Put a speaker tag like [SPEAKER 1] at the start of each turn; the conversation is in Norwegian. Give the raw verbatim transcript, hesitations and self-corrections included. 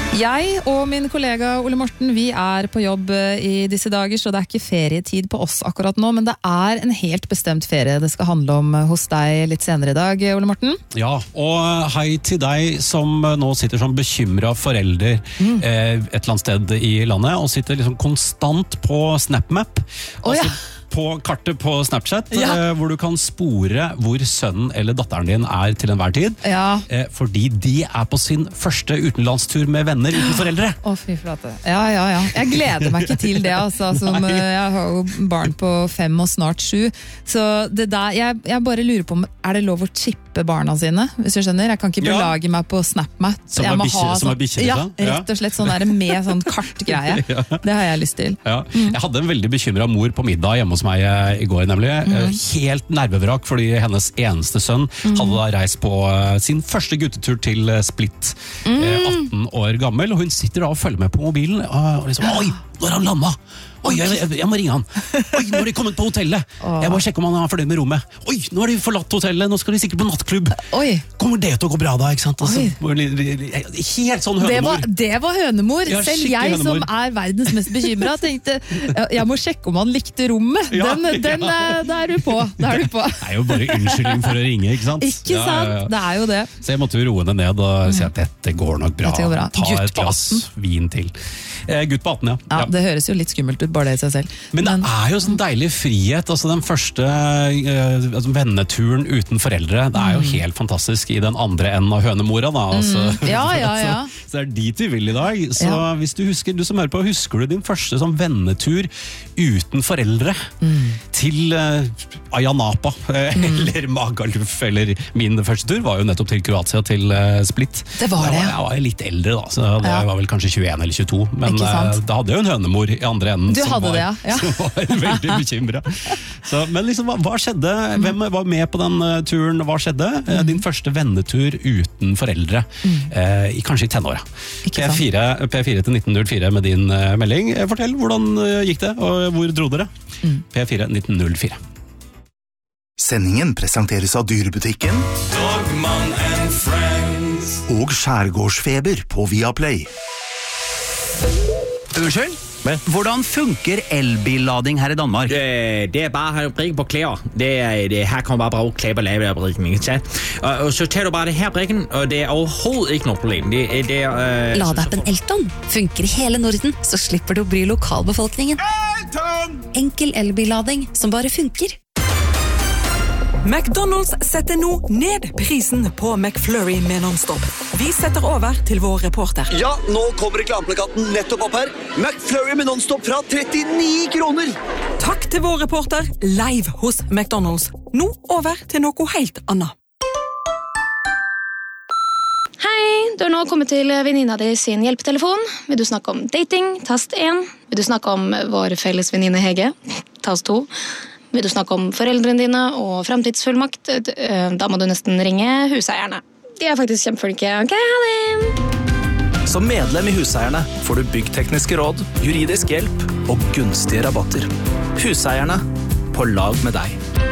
[SPEAKER 1] Jeg og min kollega Ole Morten, vi er på jobb i disse dager, så det er ikke ferietid på oss akkurat nå, men det er en helt bestemt ferie det skal handle om hos deg litt senere i dag, Ole Morten.
[SPEAKER 2] Ja, og hei til deg som nå sitter som bekymret forelder mm. eh, et eller annet sted i landet, og sitter liksom konstant på SnapMap.
[SPEAKER 1] Oh, ja.
[SPEAKER 2] Altså, på kartet på Snapchat,
[SPEAKER 1] ja.
[SPEAKER 2] eh, hvor du kan spore hvor sønnen eller datteren din er til enhver tid.
[SPEAKER 1] Ja.
[SPEAKER 2] Eh, fordi de er på sin første utenlandstur med venner uten foreldre.
[SPEAKER 1] Å, fy flate. Ja, ja, ja. Jeg gleder meg ikke til det, altså. Som, jeg har jo barn på fem og snart sju. Så det der, jeg, jeg bare lurer på om, er det lov å chippe barna sine, hvis du skjønner? Jeg kan ikke belage ja. meg på SnapMap.
[SPEAKER 2] Som er bikkje, som er bikkje,
[SPEAKER 1] ja, rett og slett sånn der med sånn kartgreie. ja. Det har jeg lyst til.
[SPEAKER 2] Ja. Mm. Jeg hadde en veldig bekymret mor på middag hjemme hos meg i går, nemlig. Mm. Helt nervevrak, fordi hennes eneste sønn mm. hadde da reist på sin første guttetur til Split, mm. atten år gammel, og hun sitter da og følger med på mobilen, og liksom, oi, nå er han landet! Oi, jeg, jeg, jeg må ringe han. Oi, nå har de kommet på hotellet. Jeg må sjekke om han er fornøyd med rommet. Oi, nå har de forlatt hotellet, nå skal de sikkert på nattklubb.
[SPEAKER 1] Oi.
[SPEAKER 2] Kommer det til å gå bra da, ikke sant? Altså, helt sånn hønemor.
[SPEAKER 1] Det var, det var hønemor.
[SPEAKER 2] Ja,
[SPEAKER 1] selv jeg
[SPEAKER 2] hønemor.
[SPEAKER 1] som er verdens mest bekymret, tenkte, jeg må sjekke om han likte rommet.
[SPEAKER 2] Ja,
[SPEAKER 1] den, den
[SPEAKER 2] ja.
[SPEAKER 1] da er du på. Da er du på.
[SPEAKER 2] Det er jo bare unnskyldning for å ringe, ikke sant?
[SPEAKER 1] Ikke sant? Ja, ja, ja. Det er jo det.
[SPEAKER 2] Så jeg måtte jo roe det ned og si at dette går nok bra.
[SPEAKER 1] Går bra.
[SPEAKER 2] Ta et glass vin til. Eh, gutt på atten, ja.
[SPEAKER 1] ja. Det høres jo litt skummelt ut, bare det i seg selv.
[SPEAKER 2] Men det er jo sånn deilig frihet, altså den første uh, altså venneturen uten foreldre, det er jo mm. helt fantastisk i den andre enden av hønemora da, altså.
[SPEAKER 1] mm. ja, ja, ja.
[SPEAKER 2] så, så det er dit vi vil i dag, så ja. hvis du husker, du som hører på, husker du din første sånn vennetur uten foreldre mm. til uh, Ayanapa, mm. eller Magaluf, eller min første tur var jo nettopp til Kroatia, til uh, Split.
[SPEAKER 1] Det var det,
[SPEAKER 2] ja. Jeg var jo litt eldre da, så det ja. var vel kanskje tjueen eller tjueto, men uh, da hadde jeg jo en hønemor i andre enden.
[SPEAKER 1] Du hadde
[SPEAKER 2] var,
[SPEAKER 1] det, ja. ja.
[SPEAKER 2] som var veldig bekymret. Så, men liksom, hva, hva skjedde? Hvem var med på den uh, turen? Hva skjedde? Mm. Din første vennetur uten foreldre, mm. uh, i, kanskje i tenåra. P fire, P fire til nitten null fire med din uh, melding. Fortell, hvordan uh, gikk det, og hvor dro dere? Mm. P fire nitten null fire.
[SPEAKER 3] Sendingen presenteres av Dyrebutikken
[SPEAKER 4] Dogman and Friends
[SPEAKER 3] og Skjærgårdsfeber på Viaplay.
[SPEAKER 5] Unnskyld? Men? Hvordan funker elbillading her i Danmark?
[SPEAKER 6] Det, det er bare at brikke på klæder. Det er, det, her kan man bare bruge klæber lave af brikken. Og, og så tager du bare det her brikken, og det er overhovedet ikke noget problem. Det, det er, øh,
[SPEAKER 7] Ladeappen Elton funker i hele Norden, så slipper du å bry lokalbefolkningen.
[SPEAKER 4] Elton!
[SPEAKER 7] Enkel elbillading som bare funker.
[SPEAKER 8] McDonald's setter nå ned prisen på McFlurry med non-stop. Vi setter over til vår reporter.
[SPEAKER 9] Ja, nå kommer reklameplakaten nettopp opp her. McFlurry med non-stop fra trettini kroner.
[SPEAKER 8] Takk til vår reporter, live hos McDonald's. Nå over til noe helt annet.
[SPEAKER 10] Hei, du har nå kommet til venninna di sin hjelpetelefon. Vil du snakke om dating? Tast én. Vil du snakke om vår felles venninne Hege? Tast to. Vil du snakke om foreldrene dine og fremtidsfullmakt? Da må du nesten ringe huseierne. De er faktisk kjempeflinke. Ok, ha det!
[SPEAKER 11] Som medlem i Huseierne får du byggtekniske råd, juridisk hjelp og gunstige rabatter. Huseierne, på lag med deg.